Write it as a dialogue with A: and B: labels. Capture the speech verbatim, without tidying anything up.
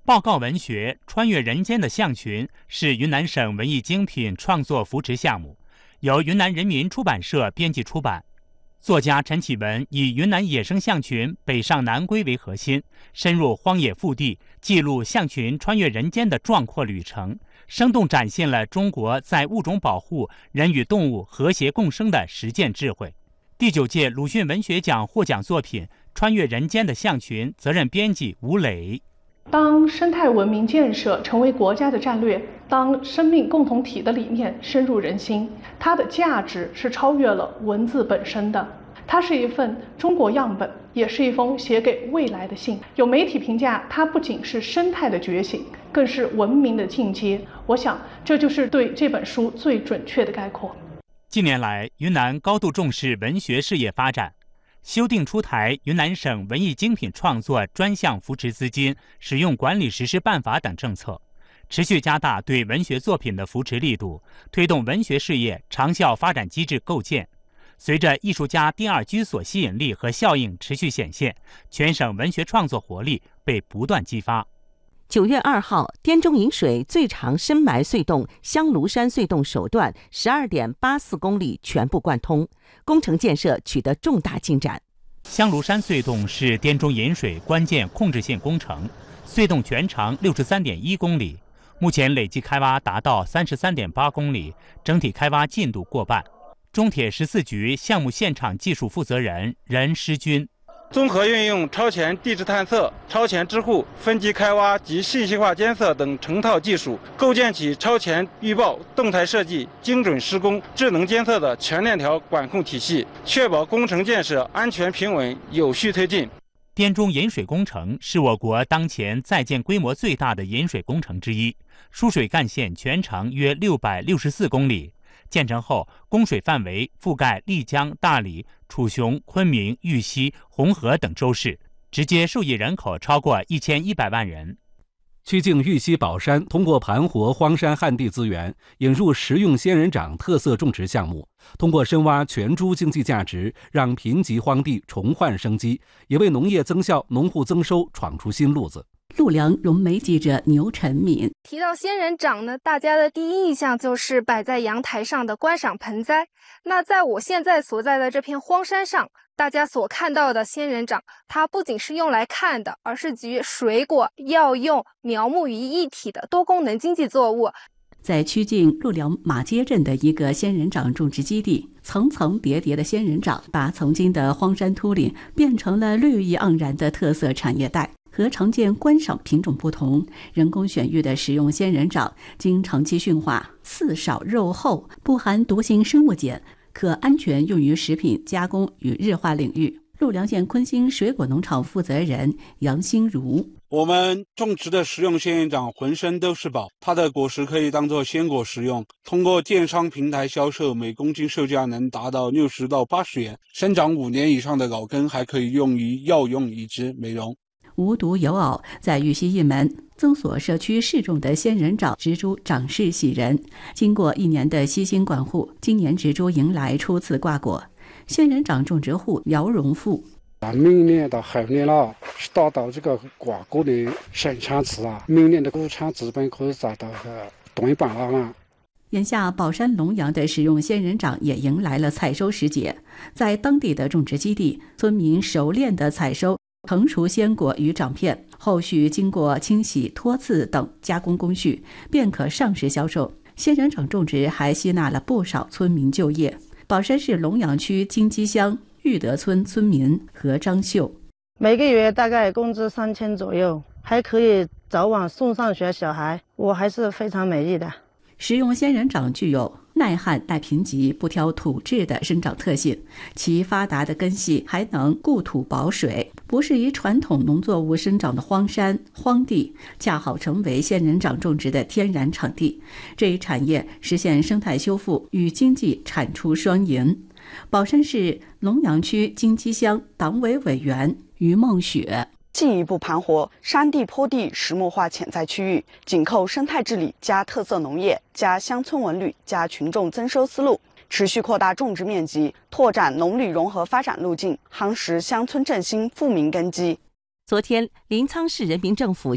A: 报告文学《穿越人间的象群》是云南省文艺精品创作扶持项目，由云南人民出版社编辑出版。作家陈启文以云南野生象群北上南归为核心，深入荒野腹地，记录象群穿越人间的壮阔旅程，生动展现了中国在物种保护、人与动物和谐共生的实践智慧。第九届鲁迅文学奖获奖作品《穿越人间的象群》，责任编辑吴磊。
B: 当生态文明建设成为国家的战略，当生命共同体的理念深入人心，它的价值是超越了文字本身的。它是一份中国样本，也是一封写给未来的信。有媒体评价，它不仅是生态的觉醒，更是文明的进阶。我想，这就是对这本书最准确的概括。
A: 近年来，云南高度重视文学事业发展，修订出台《云南省文艺精品创作专项扶持资金使用管理实施办法》等政策，持续加大对文学作品的扶持力度，推动文学事业长效发展机制构建。随着艺术家第二居所吸引力和效应持续显现，全省文学创作活力被不断激发。
C: 九月二号，滇中引水最长深埋隧洞香炉山隧洞首段十二点八四公里全部贯通，工程建设取得重大进展。
A: 香炉山隧洞是滇中引水关键控制线工程，隧洞全长六十三点一公里，目前累计开挖达到三十三点八公里，整体开挖进度过半。中铁十四局项目现场技术负责人任诗军，
D: 综合运用超前地质探测、超前支护、分级开挖及信息化监测等成套技术，构建起超前预报、动态设计、精准施工、智能监测的全链条管控体系，确保工程建设安全平稳、有序推进。
A: 滇中引水工程是我国当前在建规模最大的引水工程之一，输水干线全长约六百六十四公里。建成后，供水范围覆盖丽江、大理、楚雄、昆明、玉溪、红河等州市，直接受益人口超过一千一百万人。
E: 曲靖玉溪宝山通过盘活荒山旱地资源，引入食用仙人掌特色种植项目，通过深挖全株经济价值，让贫瘠荒地重焕生机，也为农业增效、农户增收闯出新路子。
F: 陆良融媒记者牛晨敏
G: 提到仙人掌呢，大家的第一印象就是摆在阳台上的观赏盆栽。那在我现在所在的这片荒山上，大家所看到的仙人掌，它不仅是用来看的，而是集水果、药用、苗木于一体的多功能经济作物。
F: 在曲靖陆良马街镇的一个仙人掌种植基地，层层叠叠的仙人掌把曾经的荒山秃岭变成了绿意盎然的特色产业带。和常见观赏品种不同，人工选育的食用仙人掌经长期驯化，饲少肉厚，不含毒性生物碱，可安全用于食品加工与日化领域。陆良县昆兴水果农场负责人杨新如：
H: 我们种植的食用仙人掌浑身都是宝，它的果实可以当作鲜果食用，通过电商平台销售，每公斤售价能达到六十到八十元。生长五年以上的老根还可以用于药用以及美容。
F: 无独有偶，在玉溪一门曾所社区试种的仙人掌植株长势喜人，经过一年的悉心管护，今年植株迎来初次挂果。仙人掌种植户姚荣富：
I: 明年到后年了，达到这个挂果的生产值啊，明年的国产资本可以达到个多一半了嘛。
F: 眼下宝山龙阳的食用仙人掌也迎来了采收时节，在当地的种植基地，村民熟练地采收成熟鲜果与掌片，后续经过清洗、脱刺等加工工序，便可上市销售。仙人掌种植还吸纳了不少村民就业。宝山市龙阳区金鸡乡玉德村村民何张秀：
J: 每个月大概工资三千左右，还可以早晚送上学小孩，我还是非常满意的。
F: 食用仙人掌具有耐旱、耐贫瘠、不挑土质的生长特性，其发达的根系还能固土保水，不适宜传统农作物生长的荒山、荒地，恰好成为仙人掌种植的天然场地。这一产业实现生态修复与经济产出双赢。宝山市龙阳区金鸡乡党委委员于梦雪：
K: 进一步盘活山地坡地石墨化潜在区域，紧扣生态治理加特色农业加乡村文旅加群众增收思路，持续扩大种植面积，拓展农旅融合发展路径，夯实乡村振兴富民根基。
C: 昨天，临沧市人民政府